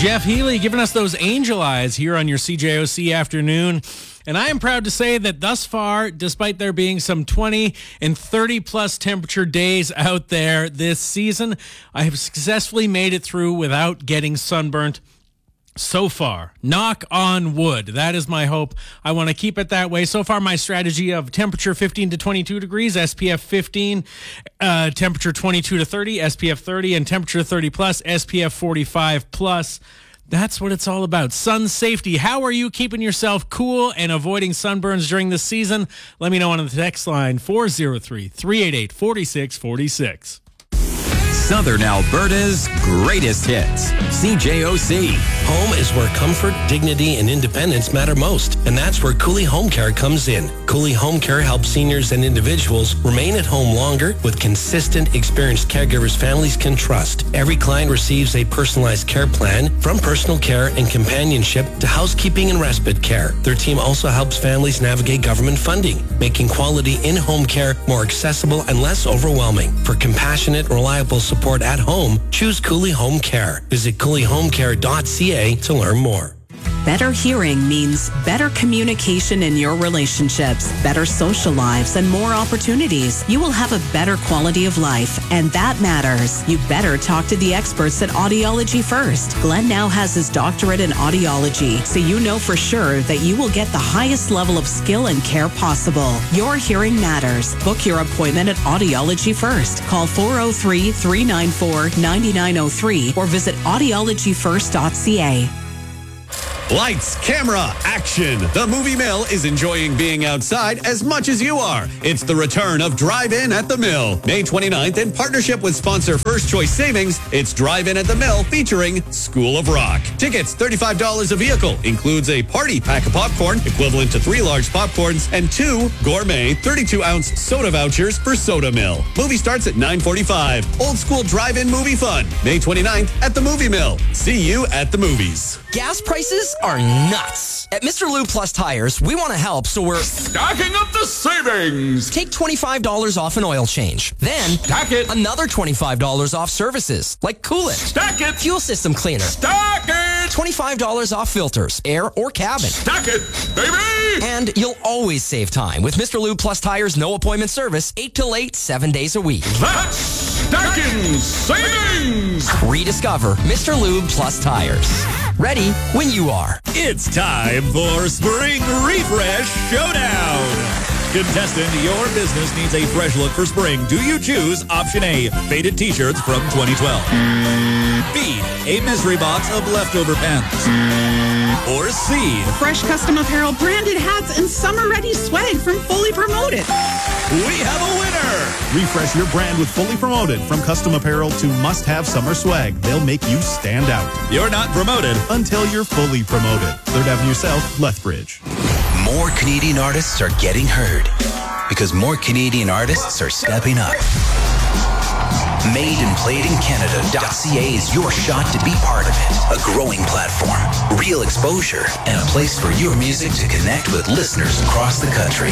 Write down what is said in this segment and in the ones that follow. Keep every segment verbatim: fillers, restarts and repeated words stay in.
Jeff Healy giving us those angel eyes here on your C J O C afternoon. And I am proud to say that thus far, despite there being some twenty and thirty plus temperature days out there this season, I have successfully made it through without getting sunburnt so far. Knock on wood. That is my hope. I want to keep it that way. So far, my strategy of temperature fifteen to twenty-two degrees, S P F fifteen, uh, temperature twenty-two to thirty, S P F thirty, and temperature thirty plus, S P F forty-five plus. That's what it's all about. Sun safety. How are you keeping yourself cool and avoiding sunburns during the season? Let me know on the text line four oh three, three eight eight, four six four six. Southern Alberta's greatest hits. C J O C. Home is where comfort, dignity, and independence matter most. And that's where Cooley Home Care comes in. Cooley Home Care helps seniors and individuals remain at home longer with consistent, experienced caregivers families can trust. Every client receives a personalized care plan, from personal care and companionship to housekeeping and respite care. Their team also helps families navigate government funding, making quality in-home care more accessible and less overwhelming. For compassionate, reliable support at home, choose Cooley Home Care. Visit cooley home care dot c a to learn more. Better hearing means better communication in your relationships, better social lives, and more opportunities. You will have a better quality of life, and that matters. You better talk to the experts at Audiology First. Glenn now has his doctorate in audiology, so you know for sure that you will get the highest level of skill and care possible. Your hearing matters. Book your appointment at Audiology First. Call four oh three, three nine four, nine nine oh three or visit audiology first dot c a. Lights, camera, action. The Movie Mill is enjoying being outside as much as you are. It's the return of Drive-In at the Mill. May twenty-ninth, in partnership with sponsor First Choice Savings, it's Drive-In at the Mill featuring School of Rock. Tickets, thirty-five dollars a vehicle. Includes a party pack of popcorn, equivalent to three large popcorns, and two gourmet thirty-two ounce soda vouchers for Soda Mill. Movie starts at nine forty-five. Old school drive-in movie fun. May twenty-ninth at the Movie Mill. See you at the movies. Gas prices are nuts. At Mister Lube Plus Tires, we want to help, so we're stacking up the savings. Take twenty-five dollars off an oil change. Then stack it. Another twenty-five dollars off services, like coolant. Stack it. Fuel system cleaner. Stack it. twenty-five dollars off filters, air or cabin. Stack it, baby. And you'll always save time with Mister Lube Plus Tires no appointment service, eight till eight, seven days a week. That's stacking savings. Rediscover Mister Lube Plus Tires. Ready when you are. It's time for Spring Refresh Showdown. Contestant, your business needs a fresh look for spring. Do you choose option A, faded t-shirts from twenty twelve? B, a mystery box of leftover pens? Or C, fresh custom apparel, branded hats, and summer-ready swag from Fully Promoted? We have a winner! Refresh your brand with Fully Promoted. From custom apparel to must-have summer swag, they'll make you stand out. You're not promoted until you're fully promoted. third Avenue South, Lethbridge. More Canadian artists are getting heard because more Canadian artists are stepping up. Made and Played in Canada dot c a is your shot to be part of it. A growing platform, real exposure, and a place for your music to connect with listeners across the country.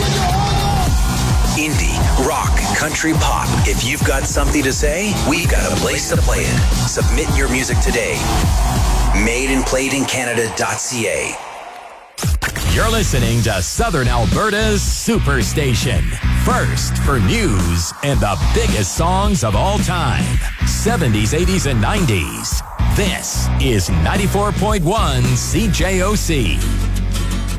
Indie, rock, country, pop. If you've got something to say, we've got a place to play it. Submit your music today. Made and Played in Canada dot c a. You're listening to Southern Alberta's Superstation. First for news and the biggest songs of all time. seventies, eighties, and nineties. This is ninety-four point one C J O C.